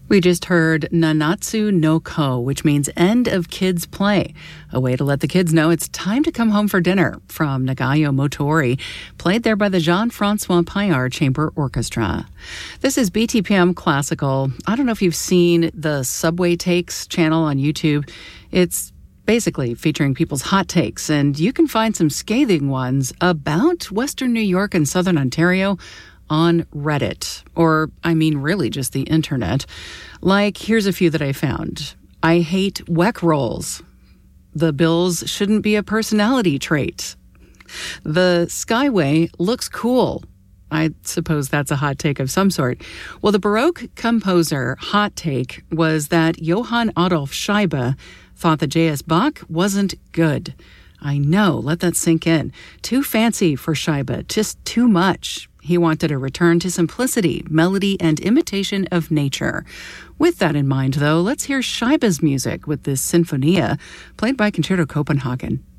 We just heard Nanatsu no Ko, which means end of kids' play, a way to let the kids know it's time to come home for dinner, from Nagayo Motori, played there by the Jean-Francois Paillard Chamber Orchestra. This is BTPM Classical. I don't know if you've seen the Subway Takes channel on YouTube. It's basically featuring people's hot takes, and you can find some scathing ones about Western New York and Southern Ontario on Reddit, or I mean really just the internet. Like, here's a few that I found. I hate WEC rolls. The Bills shouldn't be a personality trait. The Skyway looks cool. I suppose that's a hot take of some sort. Well, the Baroque composer hot take was that Johann Adolf Scheibe thought that J.S. Bach wasn't good. I know, let that sink in. Too fancy for Scheibe, just too much. He wanted a return to simplicity, melody, and imitation of nature. With that in mind, though, let's hear Scheibe's music with this Sinfonia, played by Concerto Copenhagen.